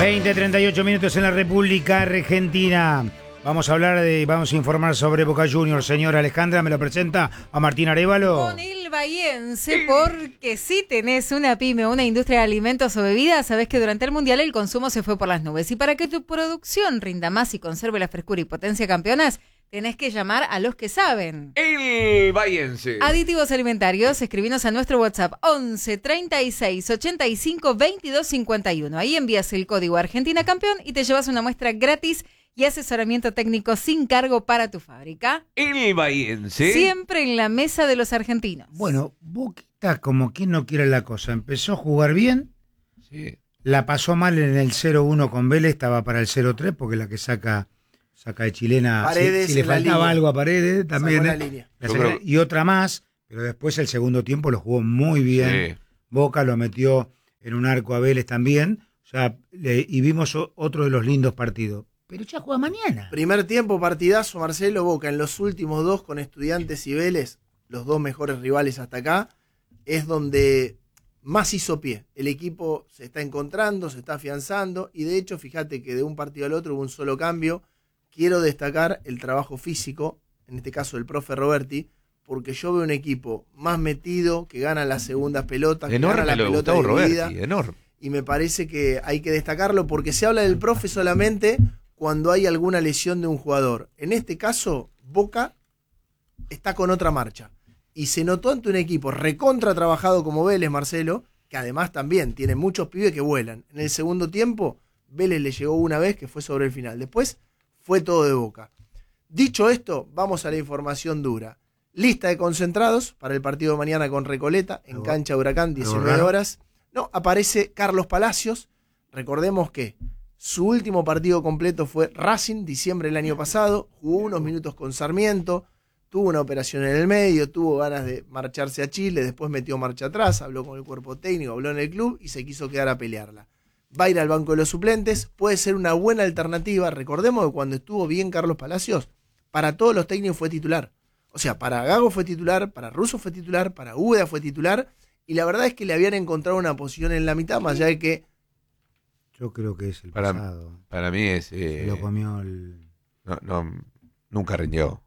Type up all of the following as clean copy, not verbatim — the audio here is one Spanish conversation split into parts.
20:38 minutos en la República Argentina. Vamos a informar sobre Boca Juniors. Señora Alejandra, me lo presenta a Martín Arévalo. Con el bahiense, porque si tenés una pyme o una industria de alimentos o bebidas, sabés que durante el Mundial el consumo se fue por las nubes. Y para que tu producción rinda más y conserve la frescura y potencia campeonas, tenés que llamar a los que saben. El bahiense. Aditivos alimentarios, escribinos a nuestro WhatsApp 11 36 85 22 51. Ahí envías el código Argentina Campeón y te llevas una muestra gratis y asesoramiento técnico sin cargo para tu fábrica. El bahiense. Siempre en la mesa de los argentinos. Bueno, Boquita, como quien no quiere la cosa, empezó a jugar bien. Sí. La pasó mal en el 0-1 con Vélez, estaba para el 0-3, porque la que saca de chilena, Paredes, si le faltaba algo a Paredes también. La línea. Y otra más, pero después el segundo tiempo lo jugó muy bien. Sí. Boca lo metió en un arco a Vélez también. O sea, y vimos otro de los lindos partidos. Pero ya juega mañana. Primer tiempo, partidazo, Marcelo. Boca en los últimos dos con Estudiantes y Vélez, los dos mejores rivales hasta acá, es donde más hizo pie. El equipo se está encontrando, se está afianzando y de hecho, fíjate que de un partido al otro hubo un solo cambio. Quiero destacar el trabajo físico, en este caso del profe Roberti, porque yo veo un equipo más metido, que gana las segundas pelotas, que gana la pelota dividida. Roberti, enorme. Y me parece que hay que destacarlo porque se habla del profe solamente cuando hay alguna lesión de un jugador. En este caso, Boca está con otra marcha. Y se notó ante un equipo recontra trabajado como Vélez, Marcelo, que además también tiene muchos pibes que vuelan. En el segundo tiempo, Vélez le llegó una vez que fue sobre el final. Después fue todo de Boca. Dicho esto, vamos a la información dura. Lista de concentrados para el partido de mañana con Recoleta, en cancha Huracán, 19 horas. No, aparece Carlos Palacios. Recordemos que su último partido completo fue Racing, diciembre del año pasado. Jugó unos minutos con Sarmiento, tuvo una operación en el medio, tuvo ganas de marcharse a Chile, después metió marcha atrás, habló con el cuerpo técnico, habló en el club y se quiso quedar a pelearla. Va a ir al banco de los suplentes, puede ser una buena alternativa. Recordemos que cuando estuvo bien Carlos Palacios, para todos los técnicos fue titular. O sea, para Gago fue titular, para Russo fue titular, para Úbeda fue titular, y la verdad es que le habían encontrado una posición en la mitad, más allá de que... Yo creo que es el pasado. Para mí es... Se lo comió el... No, nunca rindió.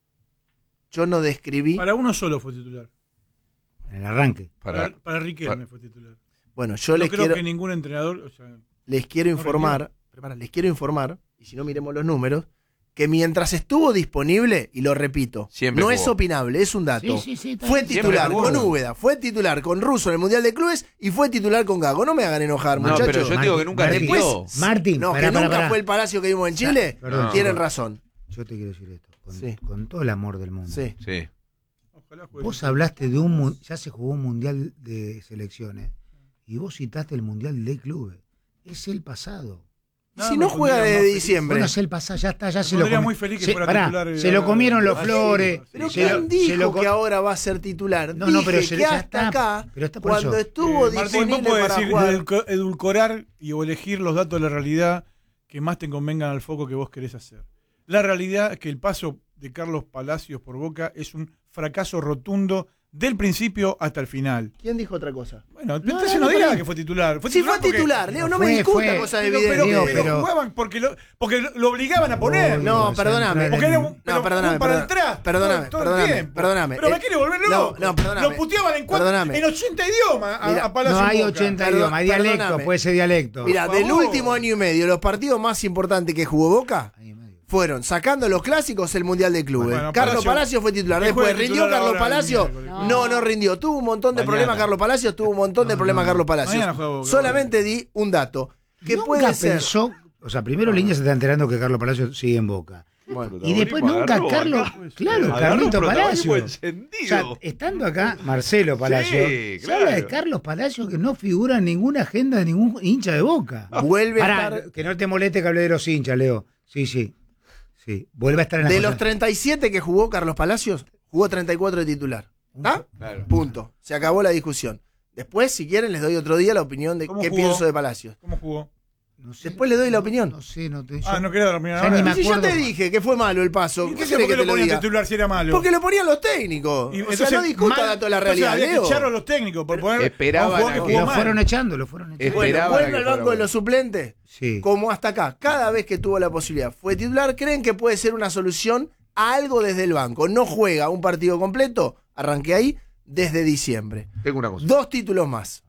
Yo no describí... Para uno solo fue titular. En el arranque. Para Riquelme fue titular. Bueno, yo no creo que ningún entrenador... les quiero informar, y si no miremos los números, que mientras estuvo disponible, y lo repito, siempre no jugó. Es opinable, es un dato. Sí, fue titular con Úbeda, fue titular con Russo en el Mundial de Clubes y fue titular con Gago. No me hagan enojar, muchachos. No, pero yo digo que nunca rindió. Martín, no, que nunca fue el Palacio que vimos en Chile. Perdón, tienen razón. Yo te quiero decir esto, con todo el amor del mundo. Sí. Vos hablaste de ya se jugó un Mundial de selecciones y vos citaste el Mundial de clubes. Es el pasado. Si no juega desde diciembre. Bueno, es el pasado, ya está, ya se lo comieron. Muy feliz que fuera titular. Se lo comieron los Flores. Pero ¿quién dijo que ahora va a ser titular? No, pero que hasta acá, cuando estuvo Martín, disponible vos podés para decir jugar... edulcorar o elegir los datos de la realidad que más te convengan al foco que vos querés hacer. La realidad es que el paso de Carlos Palacios por Boca es un fracaso rotundo del principio hasta el final. ¿Quién dijo otra cosa? Bueno, entonces no diga que fue titular. Sí, fue titular, Leo, no me discuta cosas evidentes. Pero jugaban porque lo obligaban a poner. No, perdóname. Porque era un perdóname. para atrás. Perdóname. Pero me quiere volver loco. No, perdóname. Lo puteaban en 80 idiomas a Palacio. No hay 80 idiomas, hay dialecto, puede ser dialecto. Mira, del último año y medio, los partidos más importantes que jugó Boca fueron, sacando los clásicos, el Mundial de Clubes. Bueno, Carlos Palacios fue titular. Después, ¿rindió Carlos Palacios? No rindió. Tuvo un montón de problemas Carlos Palacios. Carlos Palacios. Solamente di un dato. Que nunca puede ser. Pensó, o sea, primero Línea se está enterando que Carlos Palacios sigue en Boca. Bueno, y después nunca Carlos. Claro, Carlito Palacios. O sea, estando acá, Marcelo Palacios. Sí, se habla de Carlos Palacios que no figura en ninguna agenda de ningún hincha de Boca. Vuelve a estar. Que no te moleste que hable de los hinchas, Leo. Sí. Vuelve a estar en la De los 37 que jugó Carlos Palacios, jugó 34 de titular. ¿Está? Claro. Punto. Se acabó la discusión. Después, si quieren, les doy otro día la opinión de qué pienso de Palacios. ¿Cómo jugó? No sé. Después le doy la opinión. No sé, no te. Ah, no quería terminar. Ya ni me Si yo te acuerdo. dije que fue malo el paso, ¿qué Entonces, querés ¿por qué que te lo lo ponían diga? titular si era malo? Porque lo ponían los técnicos. Y O sea, entonces, no discuta mal- tanto la entonces realidad, había que Leo. echarlo a los técnicos por poner Esperaban a un jugador a que que- jugó Lo mal. fueron echando, lo fueron echando. Bueno, Esperaban vuelve a al que banco fuera de los suplentes. Sí. Como hasta acá, cada vez que tuvo la posibilidad fue titular, creen que puede ser una solución a algo desde el banco. No juega un partido completo, arranqué ahí, desde diciembre. Tengo una cosa. 2 títulos más.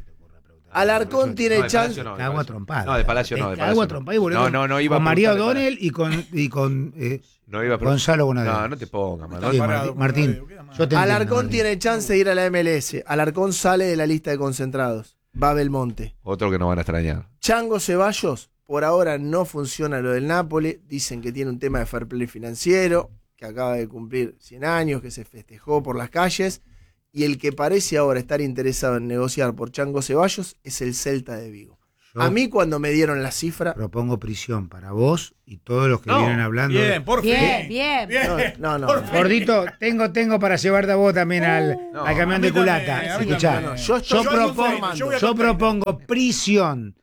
Alarcón tiene No, de chance. Palacio no, de Cago a Palacio. trompada. No, de Palacio no, de Cago Palacio a no. trompada y volvés No iba a con María preguntarle O'Donnell y con No iba a preguntar. Gonzalo Bonadero. No te pongas, man. Sí, parado, Martín, Bonadero, queda mal. yo te entiendo, Alarcón Martín. tiene chance de ir a la MLS. Alarcón sale de la lista de concentrados. Va a Belmonte. Otro que nos van a extrañar. Chango Ceballos, por ahora no funciona lo del Nápoles. Dicen que tiene un tema de fair play financiero, que acaba de cumplir 100 años, que se festejó por las calles. Y el que parece ahora estar interesado en negociar por Chango Ceballos es el Celta de Vigo. Yo A mí cuando me dieron la cifra... propongo prisión para vos y todos los que No, vienen hablando. Bien, por fin. Bien, bien. No. Gordito, tengo para llevarte a vos también al No, camión a de mí también, culata. a mí Escuchá, también. Yo estoy informando. yo propongo prisión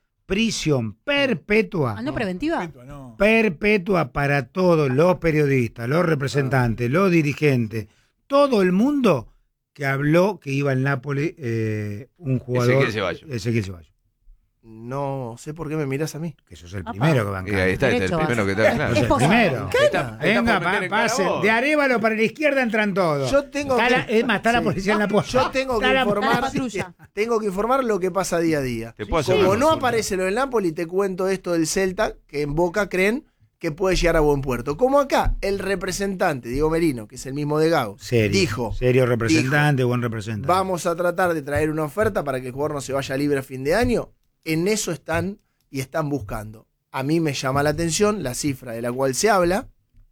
perpetua. ¿Ah, no preventiva? No. Perpetua para todos los periodistas, los representantes, los dirigentes, todo el mundo que habló que iba al Nápoles un jugador. Ezequiel Ceballos. No sé por qué me miras a mí. Que sos el primero que Y banca. ahí está, este es el Derecho primero que vas. está claro. Sos el posible. primero. Venga, por meter en cara pase. vos. De Arévalo para la izquierda entran todos. Yo tengo Es más, está la Sí. policía en la puerta. Yo tengo que Está la- informar. patrulla. Tengo que informar lo que pasa día a día. Te puedo hacer Como una no consulta. aparece lo del Napoli, te cuento esto del Celta, que en Boca creen que puede llegar a buen puerto. Como acá, el representante, Diego Merino, que es el mismo de Gago, dijo, Serio representante, buen representante. vamos a tratar de traer una oferta para que el jugador no se vaya libre a fin de año. En eso están y están buscando. A mí me llama la atención la cifra de la cual se habla,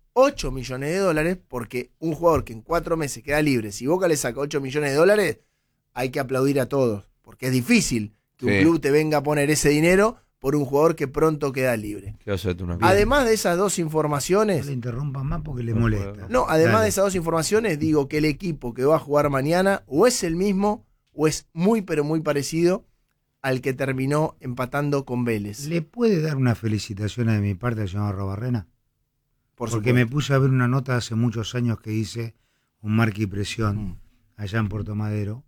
8 millones de dólares, porque un jugador que en 4 meses queda libre, si Boca le saca 8 millones de dólares, hay que aplaudir a todos, porque es difícil que un Sí. club te venga a poner ese dinero por un jugador que pronto queda libre. Quiero hacerte una Además de esas dos No informaciones, le interrumpan más porque le No molesta. puedo. no, además Dale. de esas dos informaciones, digo que el equipo que va a jugar mañana o es el mismo o es muy pero muy parecido al que terminó empatando con Vélez. ¿Le puede dar una felicitación de mi parte al señor Robarrena? Por Porque supuesto. me puse a ver una nota hace muchos años que hice un marca y presión Mm. allá en Puerto Madero.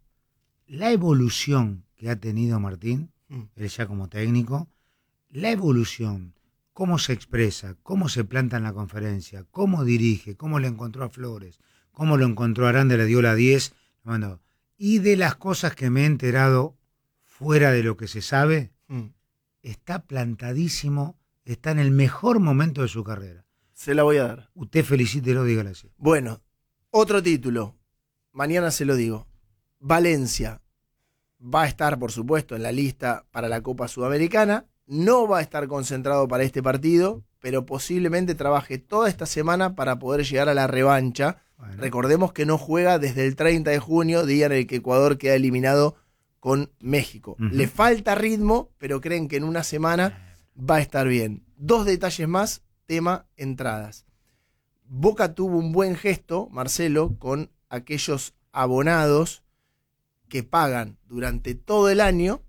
La evolución que ha tenido Martín, Mm. él ya como técnico, la evolución, cómo se expresa, cómo se planta en la conferencia, cómo dirige, cómo le encontró a Flores, cómo lo encontró a Aranda, le dio la 10, lo mandó. Y de las cosas que me he enterado fuera de lo que se sabe, Mm. está plantadísimo, está en el mejor momento de su carrera. Se la voy a dar. Usted felicítelo, dígale así. Bueno, otro título. Mañana se lo digo. Valencia va a estar, por supuesto, en la lista para la Copa Sudamericana. No va a estar concentrado para este partido, pero posiblemente trabaje toda esta semana para poder llegar a la revancha. Bueno, Recordemos que no juega desde el 30 de junio, día en el que Ecuador queda eliminado con México. Ujú. Le falta ritmo, pero creen que en una semana va a estar bien. 2 detalles más, tema entradas. Boca tuvo un buen gesto, Marcelo, con aquellos abonados que pagan durante todo el año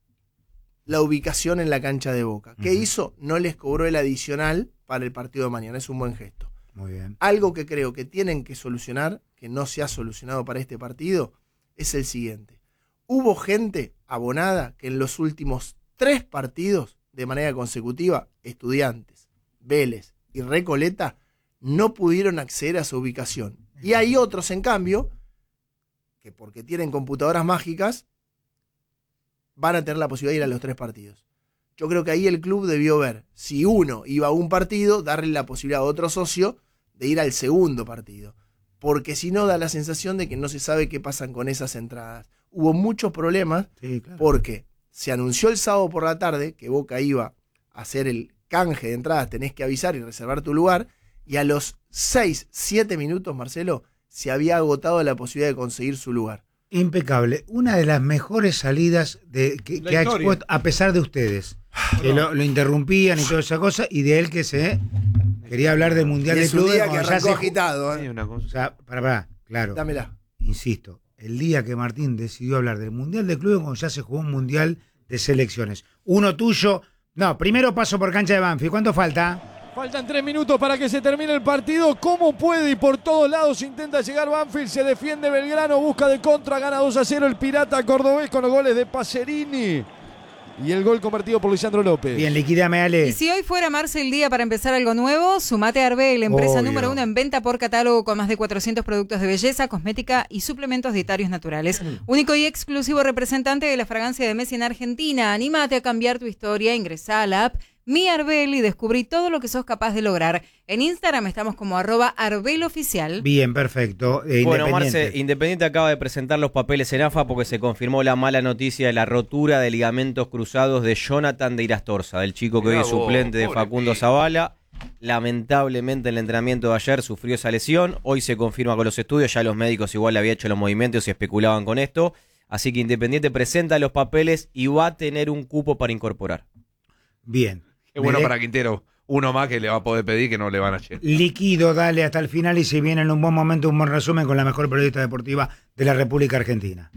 la ubicación en la cancha de Boca. ¿Qué Ujú. hizo? No les cobró el adicional para el partido de mañana. Es un buen gesto. muy bien. Algo que creo que tienen que solucionar, que no se ha solucionado para este partido, es el siguiente. Hubo gente abonada que en los últimos 3 partidos de manera consecutiva, Estudiantes, Vélez y Recoleta, no pudieron acceder a su ubicación. Y hay otros, en cambio, que porque tienen computadoras mágicas, van a tener la posibilidad de ir a los 3 partidos. Yo creo que ahí el club debió ver, si uno iba a un partido, darle la posibilidad a otro socio de ir al segundo partido. Porque si no, da la sensación de que no se sabe qué pasan con esas entradas. Hubo muchos problemas Sí, claro. porque se anunció el sábado por la tarde que Boca iba a hacer el canje de entradas, tenés que avisar y reservar tu lugar, y a los 6, 7 minutos, Marcelo, se había agotado la posibilidad de conseguir su lugar. Impecable. Una de las mejores salidas que La ha historia. expuesto, a pesar de ustedes, que lo interrumpían y toda esa cosa, y de él que se quería hablar del Mundial Y de es un Clubes. día que cuando ya arrancó se agitado. Sí, una O cosa. sea, para, claro. Dámela. Insisto, el día que Martín decidió hablar del Mundial de Clubes, cuando ya se jugó un Mundial de selecciones. Uno tuyo, No, primero paso por cancha de Banfield. ¿Cuánto falta? Faltan 3 minutos para que se termine el partido. ¿Cómo puede? Y por todos lados intenta llegar Banfield. Se defiende Belgrano, busca de contra, gana 2-0 el Pirata cordobés con los goles de Pacerini. Y el gol convertido por Lisandro López. Bien, liquidame, Ale. Y si hoy fuera Marce el día para empezar algo nuevo, sumate a Arbel, empresa número 1 en venta por catálogo con más de 400 productos de belleza, cosmética y suplementos dietarios naturales. Único y exclusivo representante de la fragancia de Messi en Argentina. Anímate a cambiar tu historia, ingresá a la app Mi Arbel y descubrí todo lo que sos capaz de lograr. En Instagram estamos como @ArbelOficial. Bien, perfecto. Bueno, Marce, Independiente acaba de presentar los papeles en AFA porque se confirmó la mala noticia de la rotura de ligamentos cruzados de Jonathan de Irastorza, del chico que hoy es suplente de Facundo Zavala. Lamentablemente en el entrenamiento de ayer sufrió esa lesión. Hoy se confirma con los estudios, ya los médicos igual le habían hecho los movimientos y especulaban con esto. Así que Independiente presenta los papeles y va a tener un cupo para incorporar. Bien. Es bueno para Quintero. Uno más que le va a poder pedir que no le van a hacer. Liquido, dale hasta el final y se viene en un buen momento, un buen resumen con la mejor periodista deportiva de la República Argentina.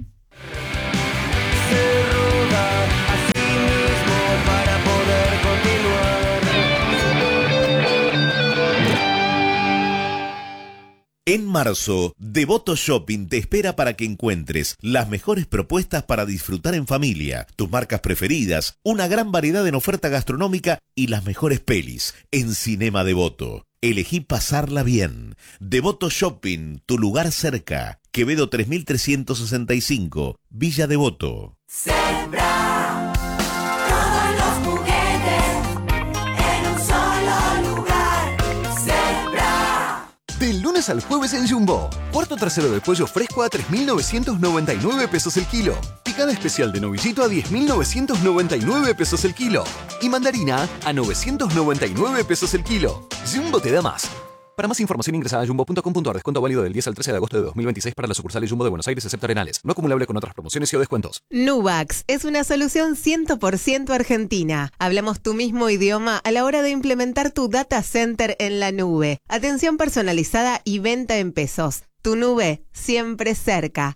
En marzo, Devoto Shopping te espera para que encuentres las mejores propuestas para disfrutar en familia, tus marcas preferidas, una gran variedad en oferta gastronómica y las mejores pelis en Cinema Devoto. Elegí pasarla bien. Devoto Shopping, tu lugar cerca. Quevedo 3365, Villa Devoto. Sembra todos los juguetes en un solo lugar. Sembra. Del lunes al jueves en Jumbo. Cuarto trasero de pollo fresco a 3.999 pesos el kilo. Picada especial de novillito a 10.999 pesos el kilo. Y mandarina a 999 pesos el kilo. Jumbo te da más. Para más información ingresa a jumbo.com.ar. Descuento válido del 10 al 13 de agosto de 2026 para las sucursales Jumbo de Buenos Aires, excepto Arenales. No acumulable con otras promociones y o descuentos. Nubax es una solución 100% argentina. Hablamos tu mismo idioma a la hora de implementar tu data center en la nube. Atención personalizada y venta en pesos. Tu nube siempre cerca.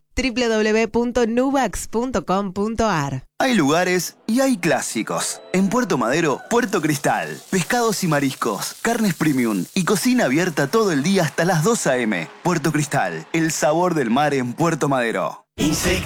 www.nubax.com.ar. Hay lugares y hay clásicos. En Puerto Madero, Puerto Cristal. Pescados y mariscos, carnes premium y cocina abierta todo el día hasta las 2 a.m. Puerto Cristal, el sabor del mar en Puerto Madero.